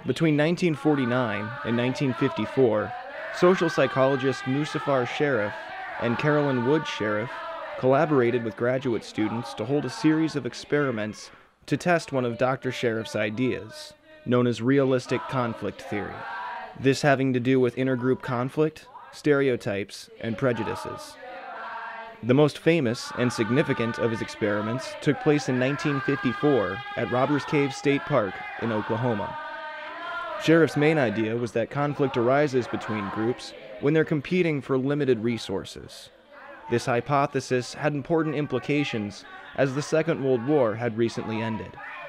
Between 1949 and 1954, social psychologist Muzaffar Sherif and Carolyn Wood Sherif collaborated with graduate students to hold a series of experiments to test one of Dr. Sherif's ideas, known as realistic conflict theory. This having to do with intergroup conflict, stereotypes, and prejudices. The most famous and significant of his experiments took place in 1954 at Robbers Cave State Park in Oklahoma. Sherif's main idea was that conflict arises between groups when they're competing for limited resources. This hypothesis had important implications as the Second World War had recently ended.